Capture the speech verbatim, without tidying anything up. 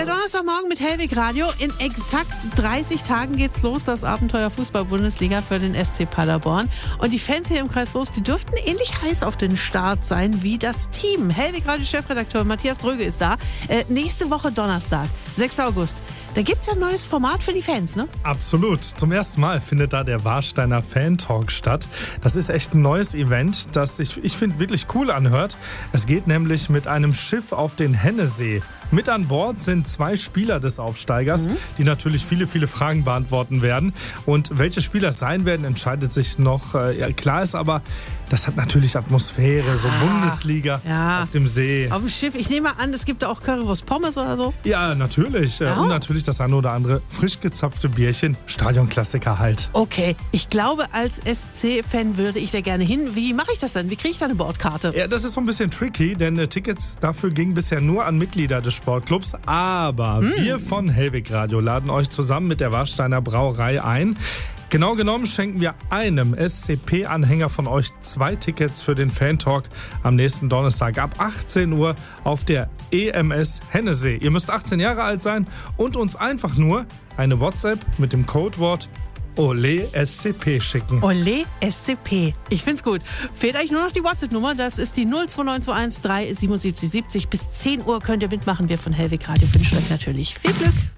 Der Donnerstagmorgen mit Hellwig Radio. In exakt dreißig Tagen geht's los, das Abenteuer Fußball-Bundesliga für den S C Paderborn. Und die Fans hier im Kreis Soest, die dürften ähnlich heiß auf den Start sein wie das Team. Hellwig Radio-Chefredakteur Matthias Dröge ist da. Äh, nächste Woche Donnerstag, sechster August. Da gibt's ja ein neues Format für die Fans, ne? Absolut. Zum ersten Mal findet da der Warsteiner Fan-Talk statt. Das ist echt ein neues Event, das sich, ich finde, wirklich cool anhört. Es geht nämlich mit einem Schiff auf den Hennesee. Mit an Bord sind zwei Spieler des Aufsteigers, mhm. die natürlich viele, viele Fragen beantworten werden. Und welche Spieler es sein werden, entscheidet sich noch. Äh, ja, klar ist aber, das hat natürlich Atmosphäre, ja. so Bundesliga ja. auf dem See. Auf dem Schiff. Ich nehme an, es gibt da auch Currywurst Pommes oder so. Ja, natürlich. Ja. Und natürlich das eine oder andere frisch gezapfte Bierchen. Stadionklassiker halt. Okay, ich glaube, als S C-Fan würde ich da gerne hin. Wie mache ich das denn? Wie kriege ich da eine Bordkarte? Ja, das ist so ein bisschen tricky, denn äh, Tickets dafür gingen bisher nur an Mitglieder des Sportclubs. Aber mm. wir von Hellwig Radio laden euch zusammen mit der Warsteiner Brauerei ein. Genau genommen schenken wir einem S C P-Anhänger von euch zwei Tickets für den Fan-Talk am nächsten Donnerstag ab achtzehn Uhr auf der E M S Hennesee. Ihr müsst achtzehn Jahre alt sein und uns einfach nur eine WhatsApp mit dem Codewort Ole S C P schicken. Ole S C P. Ich find's gut. Fehlt eigentlich nur noch die WhatsApp-Nummer. Das ist die null zwei neun zwei eins drei sieben sieben sieben sieben. Bis zehn Uhr könnt ihr mitmachen. Wir von Hellwig Radio wünschen euch natürlich viel Glück.